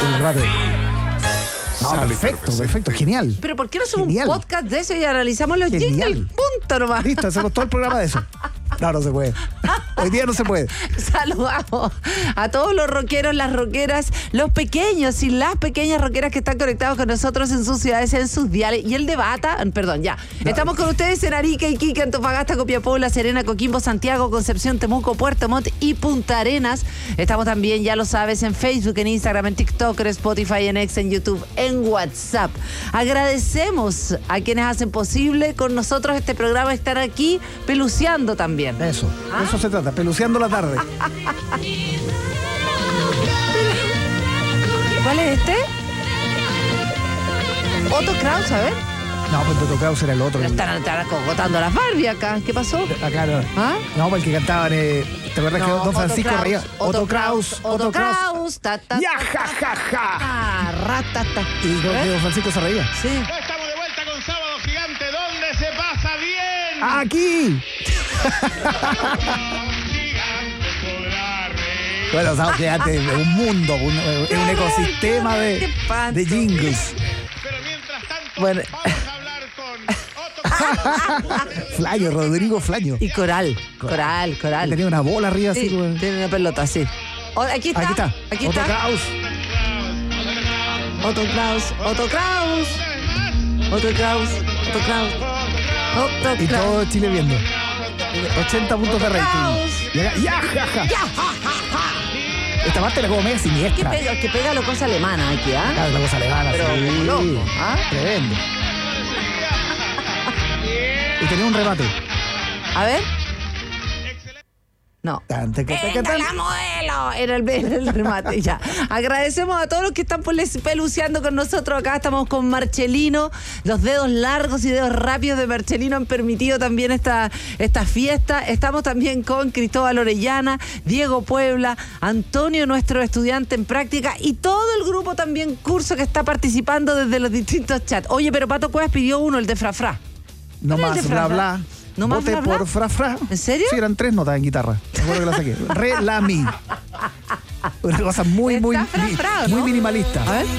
el debate. No, perfecto, genial. Pero ¿por qué no hacemos un podcast de eso y analizamos los jingles? Punto nomás. Listo, hacemos todo el programa de eso. No se puede. Hoy día no se puede. Saludamos a todos los rockeros, las rockeras, los pequeños y las pequeñas rockeras que están conectados con nosotros en sus ciudades, en sus diales. Y el de Bata, perdón, ya. Estamos con ustedes en Arica, Iquique, Antofagasta, Copiapó, La Serena, Coquimbo, Santiago, Concepción, Temuco, Puerto Montt y Punta Arenas. Estamos también, ya lo sabes, en Facebook, en Instagram, en TikTok, en Spotify, en X, en YouTube, en WhatsApp. Agradecemos a quienes hacen posible con nosotros este programa, estar aquí peluceando también. Eso se trata, peluceando la tarde. ¿Cuál es este? Otto Kraus, a ver. No, pues Otto Kraus era el otro. Están acogotando las Barbie acá. ¿Qué pasó? Acá no. ¿Ah? No, pues el que cantaban, ¿te acuerdas que Don Francisco reía? Otto Kraus. Ta, ya, ja, ja, ja. Ratata. Y que Don Francisco se reía. Sí. Ya estamos de vuelta con Sábado Gigante, donde se pasa bien. ¡Aquí! Bueno, Sábado Gigante es un mundo, un ecosistema de jingles. Pero mientras tanto, Bueno. vamos a hablar con Otto Kraus. Flaño, Rodrigo Flaño. Y Coral. Tenía una bola arriba así. Sí, Como... tiene una pelota, sí. Aquí está. Otto Kraus. Otto Kraus. Y todo Chile viendo. 80 puntos de rating. Ya, ja, ja. Esta parte la como media siniestra. Que pega la cosa alemana aquí, ¿ah? Claro, la cosa alemana, pero sí. como loco, ¿ah? Tremendo. Y tenía un remate. A ver. No. La modelo! Era el remate, ya. Agradecemos a todos los que están peluceando con nosotros. Acá estamos con Marchelino. Los dedos largos y dedos rápidos de Marchelino han permitido también esta fiesta. Estamos también con Cristóbal Orellana, Diego Puebla, Antonio, nuestro estudiante en práctica, y todo el grupo también curso que está participando desde los distintos chats. Oye, pero Pato Cuevas pidió uno, el de Frafra. No más bla bla. ¿No más voté bla, bla? por Frafra. ¿En serio? Sí, eran 3 notas en guitarra. Me acuerdo que la saqué. Re, la, mi. Una cosa muy minimalista. A ver.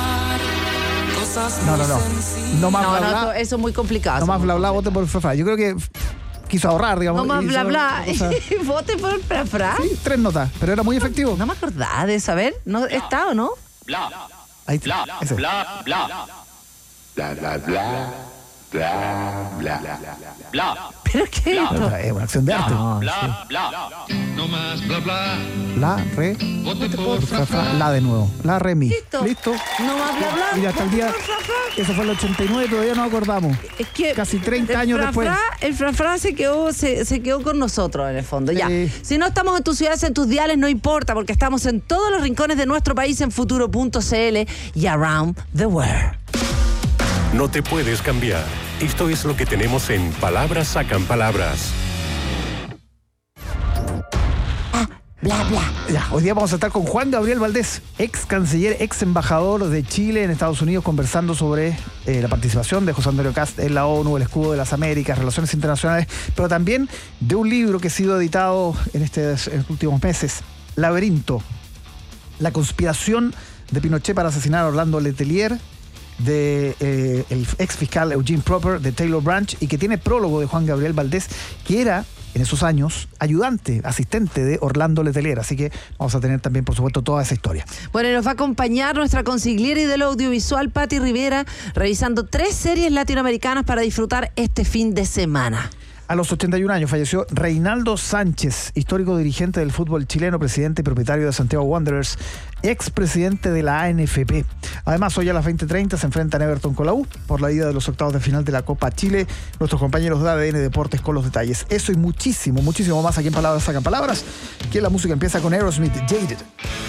No más bla bla. Eso es muy complicado. No más bla bla, voté por Frafra. Yo creo que quiso ahorrar, digamos. No más bla bla. ¿Vote por Frafra? Sí, 3 notas, pero era muy efectivo. No me acordaba de saber. ¿No está o no? Ahí está. Ese. Bla, bla, bla, bla, bla. Bla, bla, bla, bla. ¿Pero qué es esto? Es una acción de arte. Bla, bla. No más bla bla. La, re, Vote por Frafra, la de nuevo. La, re, mi. Listo. No más bla bla. Mira, hasta el día. Eso fue el 89, todavía no acordamos. Es que casi 30 años después. El Frafra se quedó con nosotros en el fondo. Ya. Si no estamos en tus ciudades, en tus diales, no importa, porque estamos en todos los rincones de nuestro país en futuro.cl y around the world. No te puedes cambiar. Esto es lo que tenemos en Palabras Sacan Palabras. Bla, bla. Ya, hoy día vamos a estar con Juan Gabriel Valdés, ex canciller, ex embajador de Chile en Estados Unidos, conversando sobre la participación de José Antonio Kast en la ONU, el Escudo de las Américas, relaciones internacionales, pero también de un libro que ha sido editado en estos últimos meses, Laberinto, la conspiración de Pinochet para asesinar a Orlando Letelier, de el ex fiscal Eugene Proper, de Taylor Branch, y que tiene prólogo de Juan Gabriel Valdés, que era en esos años ayudante, asistente de Orlando Letelier. Así que vamos a tener también, por supuesto, toda esa historia. Bueno, y nos va a acompañar nuestra consigliera y del audiovisual, Patti Rivera, revisando 3 series latinoamericanas para disfrutar este fin de semana. A los 81 años falleció Reinaldo Sánchez, histórico dirigente del fútbol chileno, presidente y propietario de Santiago Wanderers, expresidente de la ANFP. Además, hoy a las 20:30 se enfrentan Everton con la U por la ida de los octavos de final de la Copa Chile. Nuestros compañeros de ADN Deportes con los detalles. Eso y muchísimo más aquí en Palabras Sacan Palabras, que la música empieza con Aerosmith, Jaded.